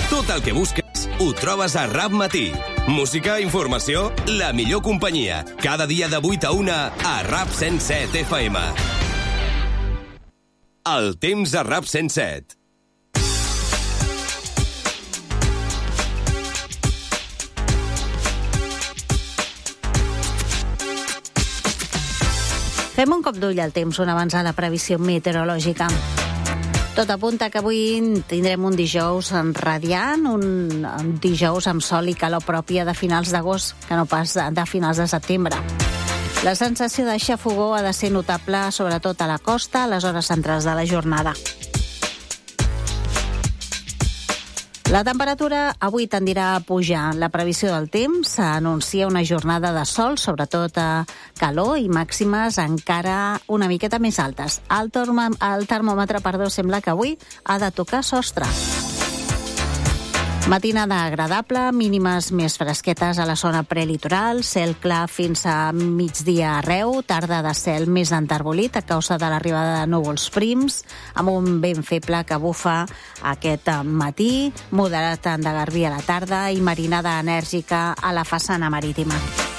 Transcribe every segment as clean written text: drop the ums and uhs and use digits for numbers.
Tot el que busques ho trobes a Rap Matí. Música, informació, la millor companyia. Cada dia de 8 a 1 a Rap 107 FM. El temps a Rap 107. Fem un cop d'ull al temps, un abans a la previsió meteorològica. Tot apunta que avui tindrem un dijous radiant, un dijous amb sol i calor pròpia de finals d'agost, que no pas de finals de setembre. La sensació de xafogó ha de ser notable, sobretot a la costa, a les hores centrals de la jornada. La temperatura avui tendirà a pujar. La previsió del temps anuncia una jornada de sol, sobretot calor i màximes encara una miqueta més altes. El termòmetre, sembla que avui ha de tocar sostre. Matinada agradable, mínimes més fresquetes a la zona prelitoral, cel clar fins a migdia arreu, tarda de cel més enterbolit a causa de l'arribada de núvols prims, amb un vent feble que bufa aquest matí, moderat de garbí a la tarda i marinada enèrgica a la façana marítima.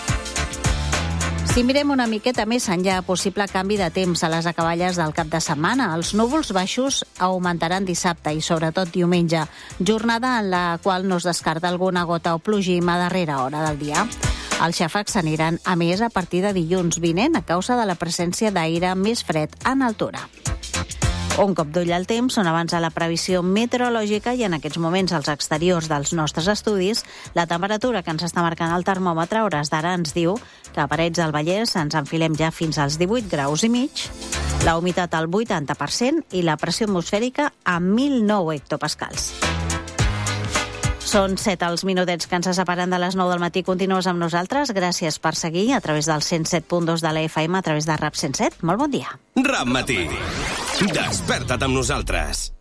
Si mirem una miqueta més enllà, possible canvi de temps a les acaballes del cap de setmana. Els núvols baixos augmentaran dissabte i sobretot diumenge, jornada en la qual no es descarta alguna gota o plogim a darrera hora del dia. Els xàfecs s'aniran a més a partir de dilluns vinent a causa de la presència d'aire més fred en altura. Un cop d'ull al temps, on abans a la previsió meteorològica i en aquests moments als exteriors dels nostres estudis, la temperatura que ens està marcant el termòmetre a hores d'ara ens diu que a Parets del Vallès ens enfilem ja fins als 18 graus i mig, la humitat al 80% i la pressió atmosfèrica a 1.009 hectopascals. Són 7 els minutets que ens separen de les 9 del matí. Continues amb nosaltres. Gràcies per seguir a través del 107.2 de la FM, a través de Rap 107. Molt bon dia. Rap Matí. Desperta't amb nosaltres.